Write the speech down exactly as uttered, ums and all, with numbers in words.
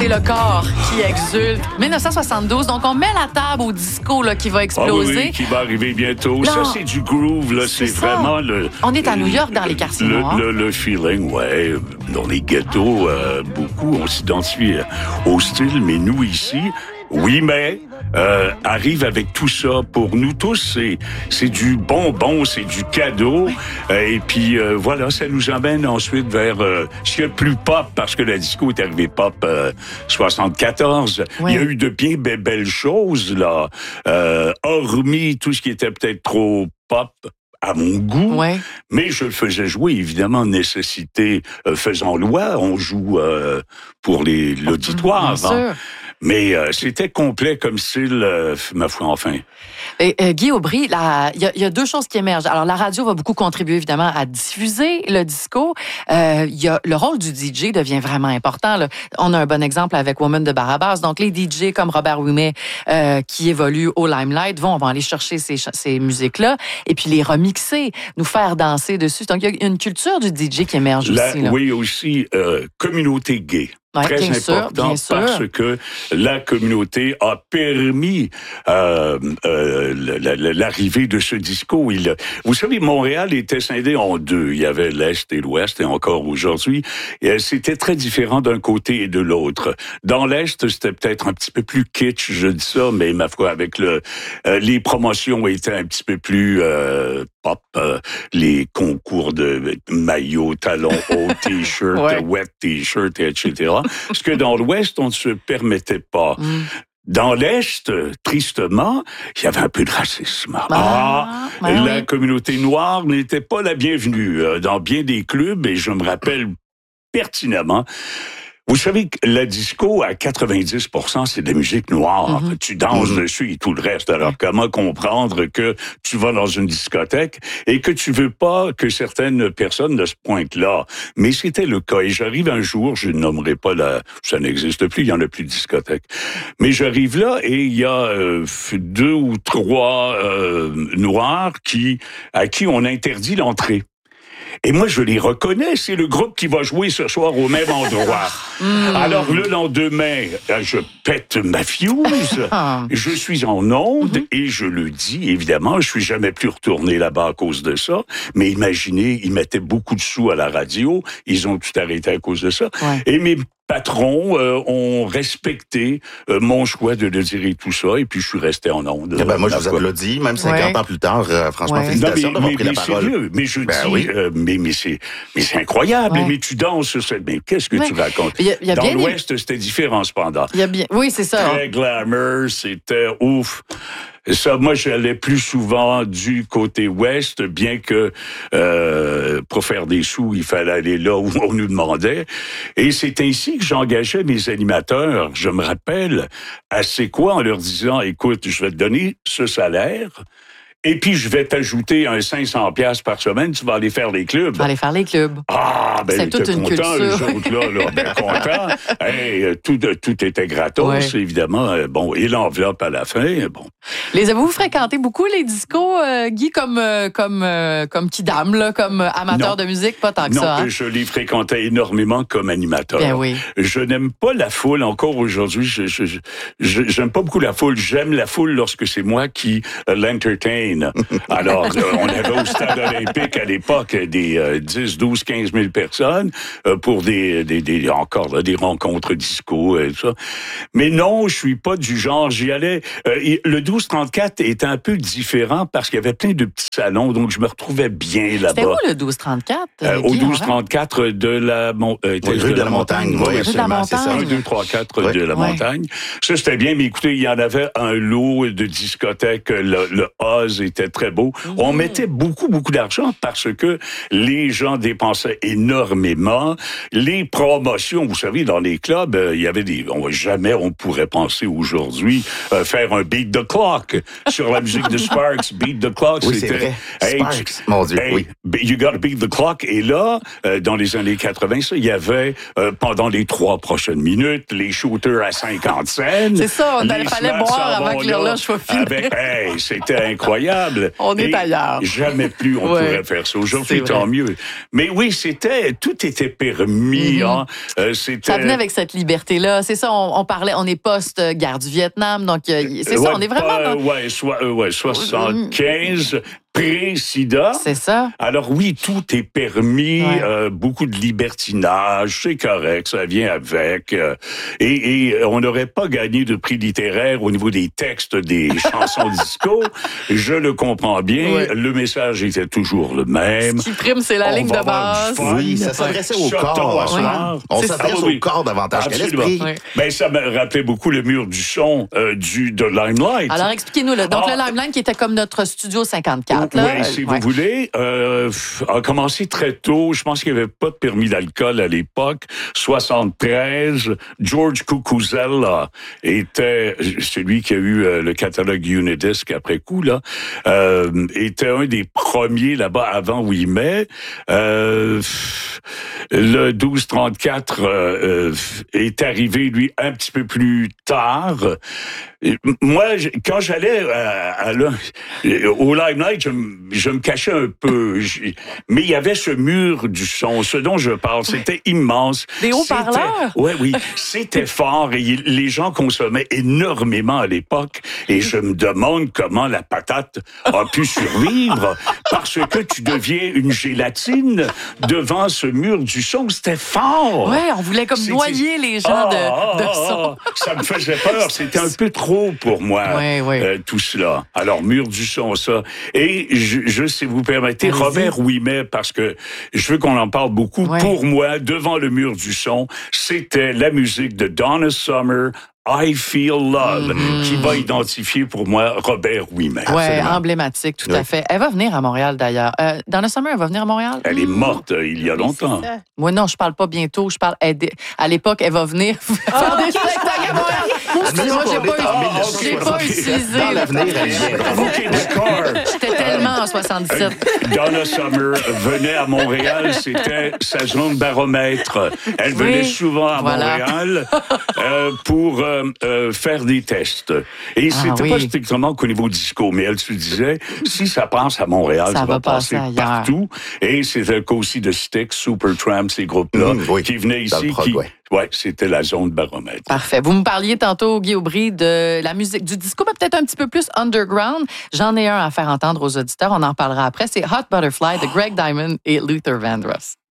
c'est le corps qui exulte. dix-neuf cent soixante-douze, donc on met la table au disco là, qui va exploser. Ah oui, oui, qui va arriver bientôt. Non, ça, c'est du groove, là. C'est, c'est vraiment le... On est à New York, dans les quartiers le, noirs. Le, le feeling, ouais. Dans les ghettos, euh, beaucoup, on s'identifie au style, mais nous, ici... Oui, mais euh, arrive avec tout ça. Pour nous tous, c'est c'est du bonbon, c'est du cadeau. Euh, et puis euh, voilà, ça nous emmène ensuite vers euh, ce qu'il y a de plus pop, parce que la disco est arrivée pop euh, soixante-quatorze. Oui. Il y a eu de bien be- belles choses là, euh, hormis tout ce qui était peut-être trop pop à mon goût, ouais. mais je le faisais jouer, évidemment, nécessité euh, faisant loi. On joue euh, pour les, l'auditoire. Bien hein. sûr. Mais euh, c'était complet comme style, euh, ma foi, enfin. Et, euh, Guy Aubry, il y, y a deux choses qui émergent. Alors, la radio va beaucoup contribuer, évidemment, à diffuser le disco. Euh, y a, le rôle du D J devient vraiment important. Là. On a un bon exemple avec Woman de Barabas. Donc, les D J comme Robert Ouimet, euh, qui évoluent au Limelight, vont, vont aller chercher ces, ces musiques-là et puis les remixer, nous faire danser dessus. Donc, il y a une culture du D J qui émerge la, aussi. Là. Oui, aussi, euh, communauté gay. Ouais, très bien important sûr, bien parce sûr. que la communauté a permis euh, euh, la, la, l'arrivée de ce disco. Il, vous savez, Montréal était scindé en deux. Il y avait l'Est et l'Ouest, et encore aujourd'hui. Et c'était très différent d'un côté et de l'autre. Dans l'Est, c'était peut-être un petit peu plus kitsch, je dis ça, mais ma foi, avec le euh, les promotions étaient un petit peu plus euh, pop. Euh, les concours de maillots, talons hauts, t-shirts, ouais. wet t-shirts, et cetera. Ce que dans l'Ouest, on ne se permettait pas. Mm. Dans l'Est, tristement, il y avait un peu de racisme. Ah, ah ben la oui. communauté noire n'était pas la bienvenue dans bien des clubs, et je me rappelle pertinemment. Vous savez que la disco, à quatre-vingt-dix pour cent, c'est de la musique noire. Mm-hmm. Tu danses mm-hmm. dessus et tout le reste. Alors, mm-hmm. comment comprendre que tu vas dans une discothèque et que tu veux pas que certaines personnes ne se pointent là? Mais c'était le cas. Et j'arrive un jour, je ne nommerai pas la... Ça n'existe plus, il y en a plus de discothèque. Mais j'arrive là et il y a euh, deux ou trois euh, noirs qui, à qui on interdit l'entrée. Et moi, je les reconnais. C'est le groupe qui va jouer ce soir au même endroit. mmh. Alors, le lendemain, je pète ma fuse. Je suis en onde mmh. et je le dis, évidemment. Je suis jamais plus retourné là-bas à cause de ça. Mais imaginez, ils mettaient beaucoup de sous à la radio. Ils ont tout arrêté à cause de ça. Ouais. Et mes patrons euh, ont respecté euh, mon choix de le dire et tout ça, et puis je suis resté en onde. Eh ben, moi, je vous applaudis, même cinquante ouais. ans plus tard, euh, franchement, ouais. félicitations non, mais, d'avoir mais, pris mais la parole. Sérieux, mais je ben, dis, oui. euh, mais, mais, c'est, mais c'est incroyable, ouais. mais tu danses sur cette... Mais qu'est-ce que ouais. tu racontes? Y a, y a Dans l'Ouest, des... c'était différent, cependant. Y a bien... Oui, c'est ça. Très glamour, c'était ouf. Ça, moi, j'allais plus souvent du côté ouest, bien que euh, pour faire des sous, il fallait aller là où on nous demandait. Et c'est ainsi que j'engageais mes animateurs. Je me rappelle à C'est quoi en leur disant, écoute, je vais te donner ce salaire. Et puis, je vais t'ajouter un cinq cents dollars par semaine, tu vas aller faire les clubs. Tu vas aller faire les clubs. Ah, ben, c'est toute une content, culture. Les autres, là, là, ben, contents. Hey, tout, tout était gratos, ouais. évidemment. Bon, et l'enveloppe à la fin, bon. Les avez-vous fréquenté beaucoup, les discos, euh, Guy, comme, euh, comme, euh, comme kidam, là, comme amateur non. de musique? Pas tant que non, ça. Hein? Je les fréquentais énormément comme animateur. Bien oui. Je n'aime pas la foule, encore aujourd'hui. Je, je, je, je, j'aime pas beaucoup la foule. J'aime la foule lorsque c'est moi qui euh, l'entertain. Alors, Alors, euh, on avait au stade olympique à l'époque des euh, dix, douze, quinze mille personnes euh, pour des, des, des encore là, des rencontres disco et tout ça. Mais non, je suis pas du genre. J'y allais. Euh, le douze trente-quatre était un peu différent parce qu'il y avait plein de petits salons, donc je me retrouvais bien là-bas. C'était où le douze trente-quatre? Euh, au douze trente-quatre de la, mon, euh, oui, rue de, de la, la montagne. montagne. Oui, rue de la montagne. un, deux, trois, quatre oui. de la oui. montagne. Ça, c'était bien, mais écoutez, il y en avait un lot de discothèques. Le, le Oz était très beau. Mmh. On mettait beaucoup, beaucoup d'argent parce que les gens dépensaient énormément. Les promotions, vous savez, dans les clubs, euh, il y avait des... On, jamais on pourrait penser aujourd'hui euh, faire un beat the clock sur la musique de Sparks. Beat the clock, oui, c'était... c'est vrai. Hey, Sparks, mon Dieu, hey, oui. You gotta beat the clock. Et là, euh, dans les années quatre-vingt, ça, il y avait, euh, pendant les trois prochaines minutes, les shooters à cinquante cents. C'est ça, on fallait boire avant que l'horloge soit finie. Avec, hey, c'était incroyable. incroyable. On est Et ailleurs. Jamais plus on Ouais. pourrait faire ça. Aujourd'hui, C'est tant vrai. mieux. Mais oui, c'était, tout était permis. Mhm. Hein. Euh, c'était... Ça venait avec cette liberté-là. C'est ça, on, on parlait, on est post-guerre du Vietnam, donc euh, c'est ça, Ouais, on est vraiment pas- dans... ouais, soit, euh, ouais, soixante-quinze, pré-sida. C'est ça. Alors oui, tout est permis, Ouais. euh, beaucoup de libertinage, c'est correct, ça vient avec. euh, et, et on n'aurait pas gagné de prix littéraire au niveau des textes des chansons disco. Je le comprends bien, Ouais. le message était toujours le même. Ce qui prime, c'est la On ligne va de avoir base. du fun. Oui, ça s'adressait au Sortons corps. à soir. On C'est s'adresse ça. Ah oui. au corps davantage qu'à Absolument. l'esprit. Oui. Ben, ça me rappelait beaucoup le mur du son euh, du, de Limelight. Alors, expliquez-nous. Là. Donc, Ah. le Limelight qui était comme notre studio cinquante-quatre. Là. Oui, si Ouais. vous voulez, euh, a commencé très tôt. Je pense qu'il n'y avait pas de permis d'alcool à l'époque. soixante-treize, George Cucuzella était celui qui a eu euh, le catalogue Unidisc après coup, là, euh, était un des premiers là-bas avant huit mai. Euh, le douze trente-quatre euh, euh, est arrivé, lui, un petit peu plus tard. Moi, je- quand j'allais à, à là, au Limelight, je, me- je me cachais un peu. Je- mais il y avait ce mur du son, ce dont je parle. C'était immense. Des haut-parleurs? Oui, oui. C'était fort et il- les gens consommaient énormément à l'époque. Et je me demande comment la patate a pu survivre parce que tu deviens une gélatine devant ce mur du son. C'était fort. Ouais, on voulait comme C'est- noyer les gens de, Ah, de ah, son. ah, ça me faisait peur. C'était un peu trop pour moi, Oui, oui. euh, tout cela. Alors, mur du son, ça. Et je, je si vous permettez, Allez-y. Robert Ouimet, parce que je veux qu'on en parle beaucoup. Ouais. Pour moi, devant le mur du son, c'était la musique de Donna Summer, I Feel Love, Mm-hmm. qui va identifier pour moi Robert Ouimet. Ouais, Absolument. emblématique, tout à Oui. fait. Elle va venir à Montréal, d'ailleurs. Euh, dans le summer, elle va venir à Montréal? Elle est morte euh, il y a longtemps. Moi, non, je parle pas bientôt. Je parle aider. À l'époque, elle va venir faire des spectacles à Montréal. Moi, Admettons moi, j'ai qu'on est en pas, mille neuf eu- cent j'ai pas soixante-dix. utilisé. Dans l'avenir, elle viendra. OK, d'accord. J'étais tellement en soixante-dix-sept. Donna Summer venait à Montréal, c'était sa zone baromètre. Elle venait Oui, souvent à voilà. Montréal euh, pour euh, euh, faire des tests. Et Ah, c'était oui. pas strictement qu'au niveau disco, mais elle se disait, si ça passe à Montréal, ça, Ça va va passer passer ailleurs. partout. Et c'était le cas aussi de Styx, Supertramp, ces groupes-là, Mmh, oui, qui venaient dans le ici. prog, qui... ouais. Ouais, c'était la zone baromètre. Parfait. Vous me parliez tantôt, Guy Aubry, de la musique du disco, mais peut-être un petit peu plus underground. J'en ai un à faire entendre aux auditeurs. On en parlera après. C'est Hot Butterfly de Greg Diamond et Luther Vandross.